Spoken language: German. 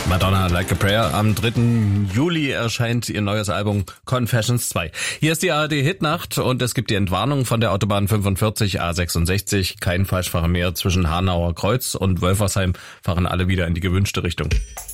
Madonna Like a Prayer. Am 3. Juli erscheint ihr neues Album Confessions 2. Hier ist die ARD-Hitnacht und es gibt die Entwarnung von der Autobahn 45 A66. Kein Falschfahrer mehr zwischen Hanauer Kreuz und Wölfersheim, fahren alle wieder in die gewünschte Richtung.